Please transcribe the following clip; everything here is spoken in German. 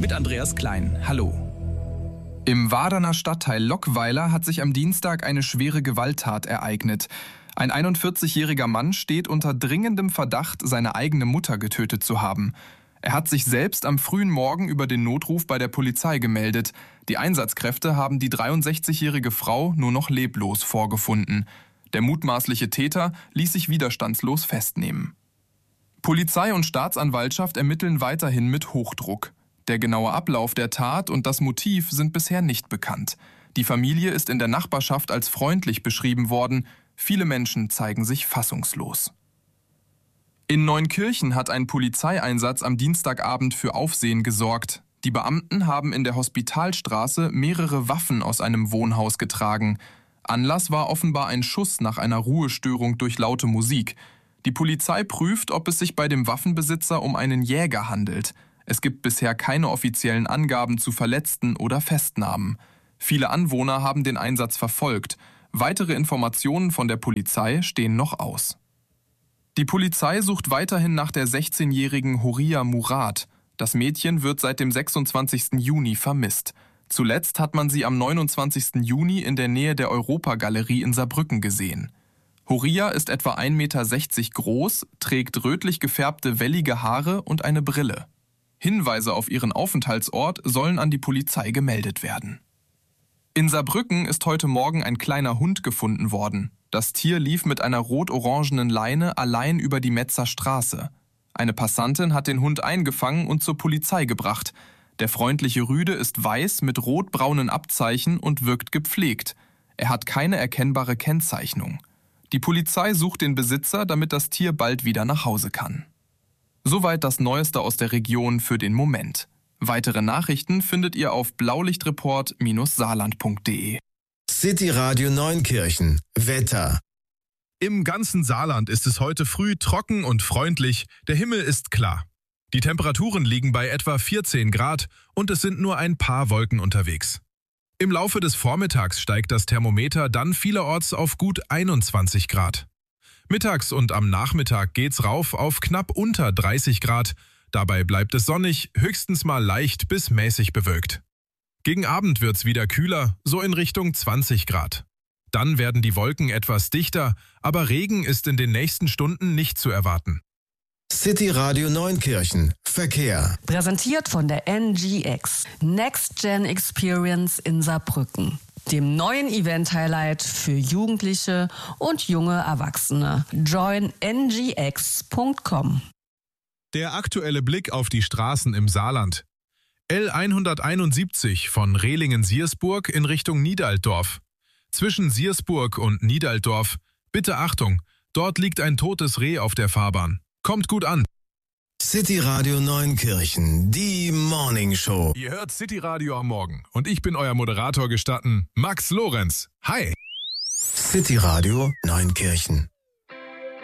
mit Andreas Klein. Hallo. Im Waderner Stadtteil Lockweiler hat sich am Dienstag eine schwere Gewalttat ereignet. Ein 41-jähriger Mann steht unter dringendem Verdacht, seine eigene Mutter getötet zu haben. Er hat sich selbst am frühen Morgen über den Notruf bei der Polizei gemeldet. Die Einsatzkräfte haben die 63-jährige Frau nur noch leblos vorgefunden. Der mutmaßliche Täter ließ sich widerstandslos festnehmen. Polizei und Staatsanwaltschaft ermitteln weiterhin mit Hochdruck. Der genaue Ablauf der Tat und das Motiv sind bisher nicht bekannt. Die Familie ist in der Nachbarschaft als freundlich beschrieben worden. Viele Menschen zeigen sich fassungslos. In Neunkirchen hat ein Polizeieinsatz am Dienstagabend für Aufsehen gesorgt. Die Beamten haben in der Hospitalstraße mehrere Waffen aus einem Wohnhaus getragen. Anlass war offenbar ein Schuss nach einer Ruhestörung durch laute Musik. Die Polizei prüft, ob es sich bei dem Waffenbesitzer um einen Jäger handelt. Es gibt bisher keine offiziellen Angaben zu Verletzten oder Festnahmen. Viele Anwohner haben den Einsatz verfolgt. Weitere Informationen von der Polizei stehen noch aus. Die Polizei sucht weiterhin nach der 16-jährigen Horia Murad. Das Mädchen wird seit dem 26. Juni vermisst. Zuletzt hat man sie am 29. Juni in der Nähe der Europagalerie in Saarbrücken gesehen. Horia ist etwa 1,60 Meter groß, trägt rötlich gefärbte wellige Haare und eine Brille. Hinweise auf ihren Aufenthaltsort sollen an die Polizei gemeldet werden. In Saarbrücken ist heute Morgen ein kleiner Hund gefunden worden. Das Tier lief mit einer rot-orangenen Leine allein über die Metzer Straße. Eine Passantin hat den Hund eingefangen und zur Polizei gebracht. Der freundliche Rüde ist weiß mit rotbraunen Abzeichen und wirkt gepflegt. Er hat keine erkennbare Kennzeichnung. Die Polizei sucht den Besitzer, damit das Tier bald wieder nach Hause kann. Soweit das Neueste aus der Region für den Moment. Weitere Nachrichten findet ihr auf blaulichtreport-saarland.de. City Radio Neunkirchen. Wetter. Im ganzen Saarland ist es heute früh trocken und freundlich, der Himmel ist klar. Die Temperaturen liegen bei etwa 14 Grad und es sind nur ein paar Wolken unterwegs. Im Laufe des Vormittags steigt das Thermometer dann vielerorts auf gut 21 Grad. Mittags und am Nachmittag geht's rauf auf knapp unter 30 Grad. Dabei bleibt es sonnig, höchstens mal leicht bis mäßig bewölkt. Gegen Abend wird's wieder kühler, so in Richtung 20 Grad. Dann werden die Wolken etwas dichter, aber Regen ist in den nächsten Stunden nicht zu erwarten. City Radio Neunkirchen. Verkehr. Präsentiert von der NGX. Next Gen Experience in Saarbrücken. Dem neuen Event-Highlight für Jugendliche und junge Erwachsene. Join ngx.com. Der aktuelle Blick auf die Straßen im Saarland. L171 von Rehlingen-Siersburg in Richtung Niedalsdorf. Zwischen Siersburg und Niedalsdorf. Bitte Achtung, dort liegt ein totes Reh auf der Fahrbahn. Kommt gut an. City Radio Neunkirchen, die Morning Show. Ihr hört City Radio am Morgen und ich bin euer Moderator gestatten, Max Lorenz. Hi. City Radio Neunkirchen.